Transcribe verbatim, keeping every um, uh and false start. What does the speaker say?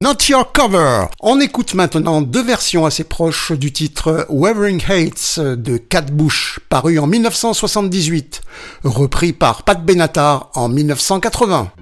Not Your Cover. On écoute maintenant deux versions assez proches du titre Wuthering Heights de Kate Bush, paru en mille neuf cent soixante-dix-huit, repris par Pat Benatar en mille neuf cent quatre-vingts.